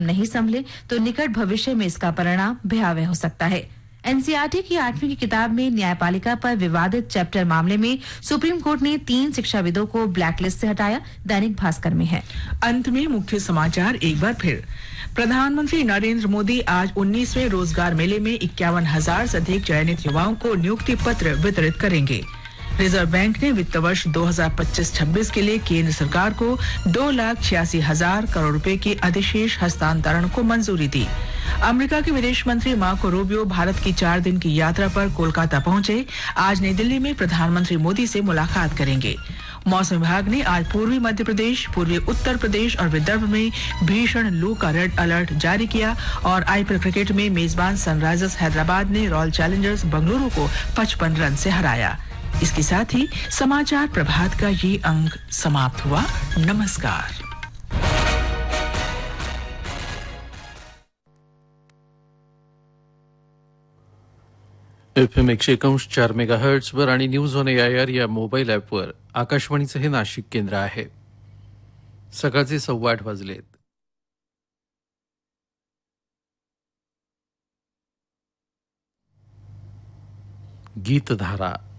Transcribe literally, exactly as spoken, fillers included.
नहीं संभले तो निकट भविष्य में इसका परिणाम भयावह हो सकता है। एनसीईआरटी की आठवीं की किताब में न्यायपालिका पर विवादित चैप्टर मामले में सुप्रीम कोर्ट ने तीन शिक्षाविदों को ब्लैकलिस्ट से हटाया। दैनिक भास्कर में है। अंत में मुख्य समाचार एक बार फिर। प्रधानमंत्री नरेंद्र मोदी आज उन्नीसवें रोजगार मेले में इक्यावन हजार से अधिक चयनित युवाओं को नियुक्ति पत्र वितरित करेंगे। रिजर्व बैंक ने वित्त वर्ष दो हज़ार पच्चीस छब्बीस के लिए केंद्र सरकार को दो लाख छियासी हजार करोड़ रुपए के अधिशेष हस्तांतरण को मंजूरी दी। अमेरिका के विदेश मंत्री मार्को रूबियो भारत की चार दिन की यात्रा पर कोलकाता पहुंचे। आज नई दिल्ली में प्रधानमंत्री मोदी से मुलाकात करेंगे। मौसम विभाग ने आज पूर्वी मध्य प्रदेश, पूर्वी उत्तर प्रदेश और विदर्भ में भीषण लू का रेड अलर्ट जारी किया। और आईपीएल क्रिकेट में मेजबान सनराइजर्स हैदराबाद ने रॉयल चैलेंजर्स बेंगलुरु को पचपन रन से हराया। इसके साथ ही समाचार प्रभात का ये अंक समाप्त हुआ। नमस्कार। एफ एम एकशे एकांश चार मेगाहर्ट्झवर आणि न्यूज ऑन एआयआर या मोबाईल ॲपवर आकाशवाणीचं हे नाशिक केंद्र आहे। सकाळचे सव्वा आठ वाजलेत। गीतधारा